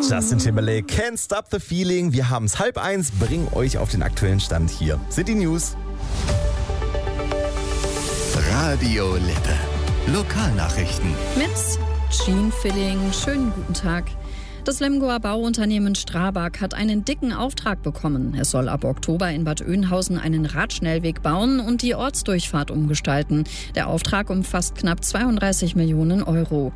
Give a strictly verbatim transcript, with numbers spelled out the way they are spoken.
Justin Timberlake, Can't Stop the Feeling. Wir haben es halb eins, bringen euch auf den aktuellen Stand hier. City News. Radio Lippe. Lokalnachrichten. Mit Jean Filling. Schönen guten Tag. Das Lemgoer Bauunternehmen Strabag hat einen dicken Auftrag bekommen. Es soll ab Oktober in Bad Oeynhausen einen Radschnellweg bauen und die Ortsdurchfahrt umgestalten. Der Auftrag umfasst knapp zweiunddreißig Millionen Euro.